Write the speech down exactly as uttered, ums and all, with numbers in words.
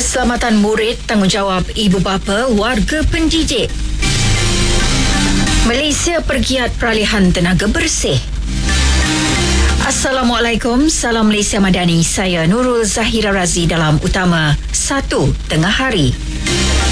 Keselamatan murid tanggungjawab ibu bapa warga pendidik. Malaysia pergiat peralihan tenaga bersih. Assalamualaikum, salam Malaysia Madani. Saya Nurul Zahira Razi dalam Utama satu Tengah Hari.